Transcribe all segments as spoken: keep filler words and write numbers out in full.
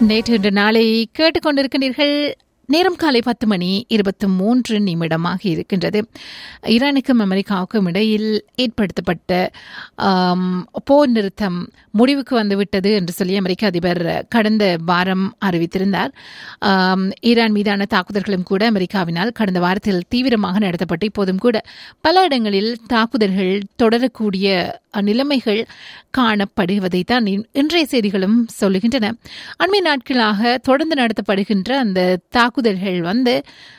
நேற்று இன்று நாளை கேட்டுக்கொண்டிருக்கிறீர்கள். நேரம் காலை பத்து மணி இருபத்தி மூன்று நிமிடமாக இருக்கின்றது. ஈரானுக்கும் அமெரிக்காவுக்கும் இடையில் ஏற்படுத்தப்பட்ட போர் நிறுத்தம் முடிவுக்கு வந்துவிட்டது என்று சொல்லி அமெரிக்க அதிபர் கடந்த வாரம் அறிவித்திருந்தார். ஈரான் மீதான தாக்குதல்களும் கூட அமெரிக்காவினால் கடந்த வாரத்தில் தீவிரமாக நடத்தப்பட்டு இப்போதும் கூட பல இடங்களில் தாக்குதல்கள் தொடரக்கூடிய நிலைமைகள் காணப்படுவதை தான் இன்றைய செய்திகளும் சொல்லுகின்றன. அண்மை நாட்களாக தொடர்ந்து நடத்தப்படுகின்ற அந்த தாக்குதல்கள் வந்து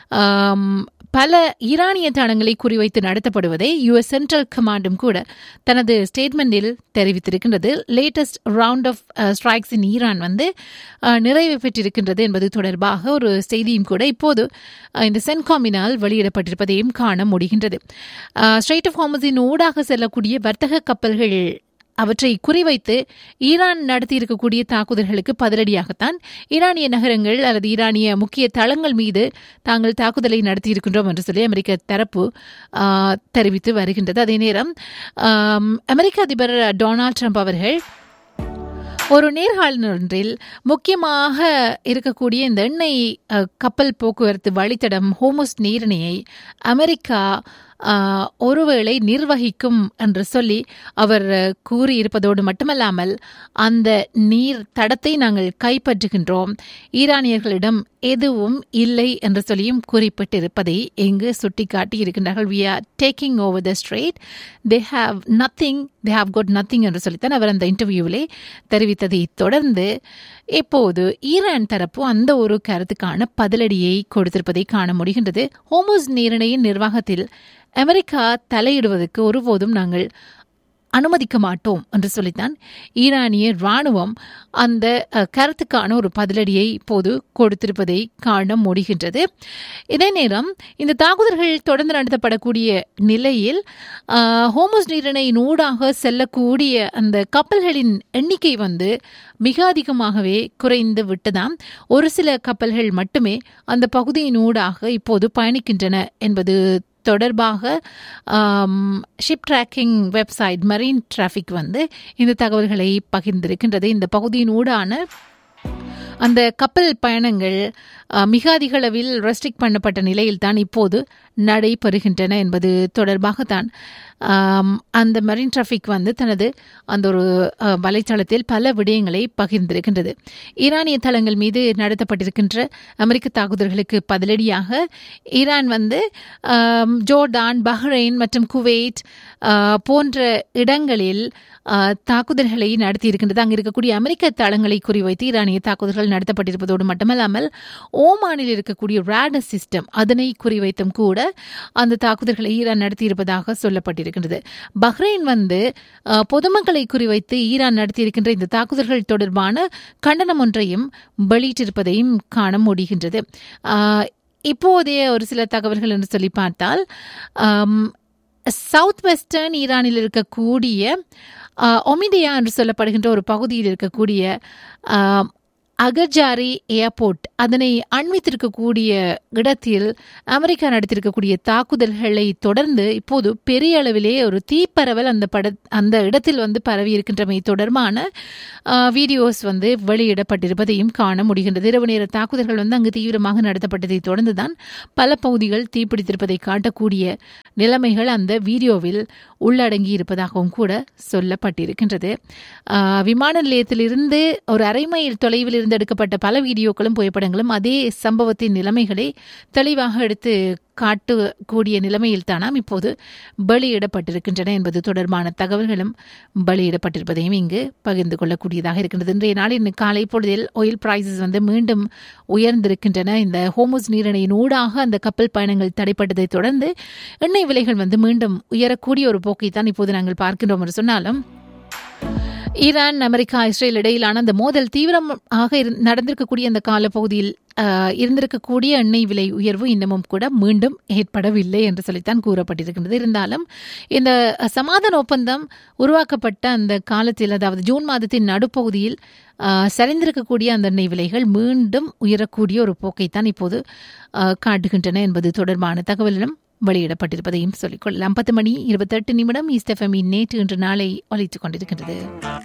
பல ஈரானிய தளங்களை குறிவைத்து நடத்தப்படுவதை யுஎஸ் சென்ட்ரல் கமாண்டும் கூட தனது ஸ்டேட்மெண்டில் தெரிவித்திருக்கின்றது. Latest round of strikes in Iran வந்து நிறைவு பெற்றிருக்கின்றது என்பது தொடர்பாக ஒரு செய்தியும் கூட இப்போது இந்த சென்காமினால் வெளியிடப்பட்டிருப்பதையும் காண முடிகின்றது. ஸ்ட்ரெய்ட் ஆஃப் ஹார்முஸின் ஊடாக செல்லக்கூடிய வர்த்தக கப்பல்கள் அவற்றை குறிவைத்து ஈரான் நடத்தியிருக்கக்கூடிய தாக்குதல்களுக்கு பதிலடியாகத்தான் ஈரானிய நகரங்கள் அல்லது ஈரானிய முக்கிய தளங்கள் மீது தாங்கள் தாக்குதலை நடத்தியிருக்கின்றோம் என்று சொல்லி அமெரிக்க தரப்பு தெரிவித்து வருகின்றது. அதே நேரம் அமெரிக்க அதிபர் டொனால்ட் ட்ரம்ப் அவர்கள் ஒரு நேர்காணல் ஒன்றில் முக்கியமாக இருக்கக்கூடிய இந்த எண்ணெய் கப்பல் போக்குவரத்து வழித்தடம் ஹோர்முஸ் நீரிணையை அமெரிக்கா ஒருவேளை நிர்வகிக்கும் என்று சொல்லி அவர் கூறியிருப்பதோடு மட்டுமல்லாமல் அந்த நீர் தடத்தை நாங்கள் கைப்பற்றுகின்றோம், ஈரானியர்களிடம் எதுவும் இல்லை என்று சொல்லியும் குறிப்பிட்டிருப்பதை இங்கு சுட்டிக்காட்டி இருக்கின்றார்கள். we are taking over the strait, they have nothing, they have got nothing என்று சொல்லித்தான் அவர் அந்த இன்டர்வியூவிலே தெரிவித்ததை தொடர்ந்து இப்போது ஈரான் தரப்பு அந்த ஒரு கருத்துக்கான பதிலடியை கொடுத்திருப்பதை காண முடிகின்றது. ஹோர்முஸ் நீரிணையின் நிர்வாகத்தில் அமெரிக்கா தலையிடுவதற்கு ஒருபோதும் நாங்கள் அனுமதிக்க மாட்டோம் என்று சொல்லித்தான் ஈரானிய ராணுவம் அந்த கருத்துக்கான ஒரு பதிலடியை இப்போது கொடுத்திருப்பதை காண முடிகின்றது. இதே நேரம் இந்த தாக்குதல்கள் தொடர்ந்து நடத்தப்படக்கூடிய நிலையில் ஹோர்முஸ் நீரிணையின் ஊடாக செல்லக்கூடிய அந்த கப்பல்களின் எண்ணிக்கை வந்து மிக அதிகமாகவே குறைந்து விட்டதாம். ஒரு சில கப்பல்கள் மட்டுமே அந்த பகுதியின் ஊடாக இப்போது பயணிக்கின்றன என்பது தொடர்பாக ship tracking website marine traffic வந்து இந்த தகவல்களை பகிர்ந்திருக்கின்றது. இந்த பகுதியின் ஊடான அந்த கப்பல் பயணங்கள் மிக அதிக அளவில் ரெஸ்ட்ரிக்ட் பண்ணப்பட்ட நிலையில் தான் இப்போது நடைபெறுகின்றன என்பது தொடர்பாகத்தான் அந்த மரீன் டிராஃபிக் வந்து தனது அந்த ஒரு வலைத்தளத்தில் பல விடயங்களை பகிர்ந்திருக்கின்றது. ஈரானிய தளங்கள் மீது நடத்தப்பட்டிருக்கின்ற அமெரிக்க தாக்குதல்களுக்கு பதிலடியாக ஈரான் வந்து ஜோர்டான், பஹ்ரைன் மற்றும் குவைத் போன்ற இடங்களில் தாக்குதல்களை நடத்தியிருக்கின்றது. அங்கு இருக்கக்கூடிய அமெரிக்க தளங்களை குறிவைத்து ஈரானிய தாக்குதல்கள் நடத்தப்பட்டிருப்பதோடு மட்டுமல்லாமல் ஓமானில் இருக்கக்கூடிய ரேடார் சிஸ்டம் அதனை குறிவைத்தும் கூட அந்த தாக்குதல்களை ஈரான் நடத்தியிருப்பதாக சொல்லப்பட்டிருக்கின்றது. பஹ்ரைன் வந்து பொதுமக்களை குறிவைத்து ஈரான் நடத்தியிருக்கின்ற இந்த தாக்குதல்கள் தொடர்பான கண்டனம் ஒன்றையும் வெளியிட்டிருப்பதையும் காண முடிகின்றது. இப்போதைய ஒரு சில தகவல்கள் என்று சொல்லி பார்த்தால் சவுத் வெஸ்டர்ன் ஈரானில் இருக்கக்கூடிய ஒமிடியா என்று சொல்லப்படுகின்ற ஒரு பகுதியில் இருக்கக்கூடிய அகர்ஜாரி ஏர்போர்ட் அதனை அண்மித்திருக்கக்கூடிய இடத்தில் அமெரிக்கா நடத்தியிருக்கக்கூடிய தாக்குதல்களை தொடர்ந்து இப்போது பெரிய அளவிலே ஒரு தீப்பரவல் அந்த பட அந்த இடத்தில் வந்து பரவி இருக்கின்றமை தொடர்பான வீடியோஸ் வந்து வெளியிடப்பட்டிருப்பதையும் காண முடிகின்றது. இரவு நேர தாக்குதல்கள் வந்து அங்கு தீவிரமாக நடத்தப்பட்டதை தொடர்ந்துதான் பல பகுதிகள் தீப்பிடித்திருப்பதை காட்டக்கூடிய நிலைமைகள் அந்த வீடியோவில் உள்ளடங்கி இருப்பதாகவும் கூட சொல்லப்பட்டிருக்கின்றது. விமான நிலையத்திலிருந்து ஒரு அரை மைல் தொலைவில் இருந்து எடுக்கப்பட்ட பல வீடியோக்களும் புகைப்படங்களும் அதே சம்பவத்தின் நிலைமைகளை தெளிவாக எடுத்து காட்டக்கூடிய நிலைமையில் தானாம் இப்போது வெளியிடப்பட்டிருக்கின்றன என்பது தொடர்பான தகவல்களும் வெளியிடப்பட்டிருப்பதையும் இங்கு பகிர்ந்து கொள்ளக்கூடியதாக இருக்கின்றது. இன்றைய நாளின் காலை பொழுதில் ஆயில் பிரைசஸ் வந்து மீண்டும் உயர்ந்திருக்கின்றன. இந்த ஹோர்முஸ் நீரிணையின் ஊடாக அந்த கப்பல் பயணங்கள் தடைப்பட்டதை தொடர்ந்து எண்ணெய் விலைகள் வந்து மீண்டும் உயரக்கூடிய ஒரு போக்கை தான் இப்போது நாங்கள் பார்க்கின்றோம் என்று சொன்னாலும் ஈரான், அமெரிக்கா, இஸ்ரேல் இடையிலான அந்த மோதல் தீவிரமாக நடந்திருக்கக்கூடிய அந்த காலப்பகுதியில் இருந்திருக்கக்கூடிய எண்ணெய் விலை உயர்வு இன்னமும் கூட மீண்டும் ஏற்படவில்லை என்று சொல்லித்தான் கூறப்பட்டிருக்கின்றது. இருந்தாலும் இந்த சமாதான ஒப்பந்தம் உருவாக்கப்பட்ட அந்த காலத்தில், அதாவது ஜூன் மாதத்தின் நடுப்பகுதியில் சரிந்திருக்கக்கூடிய அந்த எண்ணெய் விலைகள் மீண்டும் உயரக்கூடிய ஒரு போக்கைத்தான் இப்போது காட்டுகின்றன என்பது தொடர்பான தகவலிலும் வெளியிடப்பட்டிருப்பதையும் சொல்லிக்கொள்ளலாம். பத்து மணி இருபத்தி எட்டு நிமிடம் ஈஸ்ட் எஃப்எம் நேற்று இன்று நாளை ஒலித்துக் கொண்டிருக்கின்றது.